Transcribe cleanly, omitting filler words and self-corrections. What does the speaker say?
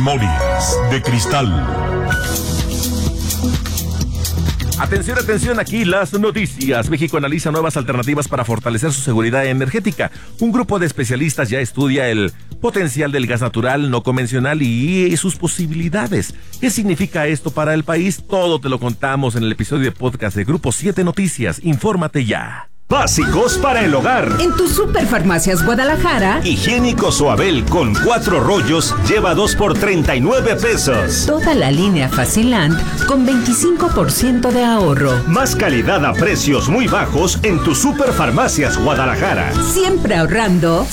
Memorias de Cristal. Atención, atención, aquí las noticias. México analiza nuevas alternativas para fortalecer su seguridad energética. Un grupo de especialistas ya estudia el potencial del gas natural no convencional y sus posibilidades. ¿Qué significa esto para el país? Todo te lo contamos en el episodio de podcast de Grupo 7 Noticias. Infórmate ya. Básicos para el hogar. En tu Superfarmacias Guadalajara. Higiénico Suabel con 4 rollos lleva 2 por 39 pesos. Toda la línea Facilant con 25% de ahorro. Más calidad a precios muy bajos en tu Superfarmacias Guadalajara. Siempre ahorrando,